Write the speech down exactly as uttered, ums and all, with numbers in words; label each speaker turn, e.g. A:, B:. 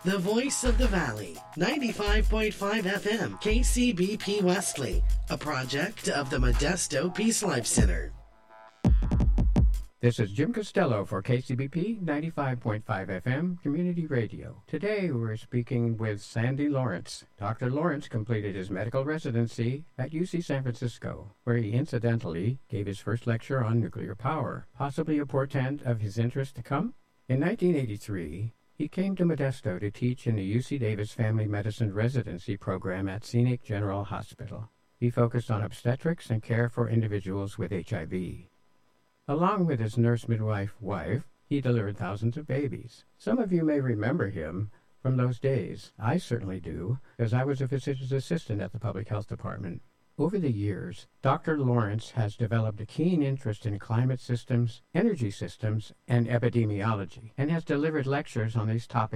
A: The voice of the valley, ninety-five point five F M, K C B P Wesley, a project of the Modesto Peace Life Center.
B: This is Jim Costello for K C B P ninety-five point five F M Community Radio. Today we're speaking with Sandy Lawrence. Doctor Lawrence completed his medical residency at U C San Francisco, where he incidentally gave his first lecture on nuclear power, possibly a portent of his interest to come. In nineteen eighty-three, he came to Modesto to teach in the U C Davis Family Medicine Residency Program at Scenic General Hospital. He focused on obstetrics and care for individuals with H I V. Along with his nurse-midwife wife, he delivered thousands of babies. Some of you may remember him from those days. I certainly do, because I was a physician's assistant at the Public Health Department. Over the years, Doctor Lawrence has developed a keen interest in climate systems, energy systems, and epidemiology, and has delivered lectures on these topics